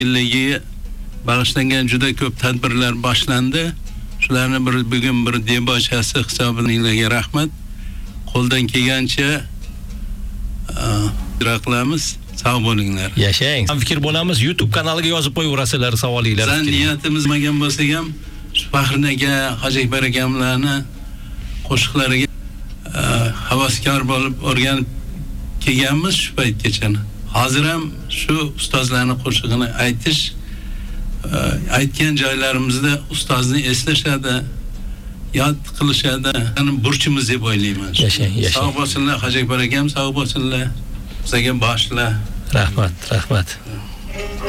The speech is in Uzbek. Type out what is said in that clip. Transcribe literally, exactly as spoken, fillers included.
yilligiga bag'ishlangan juda ko'p tadbirlar boshlandi. Shularni bir bugun bir debochasi hisobiga rahmat. Qo'ldan kelgancha ijro qilamiz. Sog' bo'linglar. Yashang. Ham fikr bo'lamiz, YouTube kanaliga yozib qo'yaverasizlar savolinglar. Bizning niyatimiz magan bo'lsa ham Faxrin aka, Hoji Akbar akamlarni qo'shiqlariga havaskor bo'lib o'rganib kelganmiz shu paytgacha. Hozir ham shu ustozlarning qo'shig'ini aytish, aytgan joylarimizda ustozni eslashadi, yod qilishadi. Qani burchimiz deb o'ylayman. Yashang, yashang. Sog' bo'lsinlar, Hoji Akbar akam sog' bo'lsinlar. Bizga boshla. Rahmat, rahmat.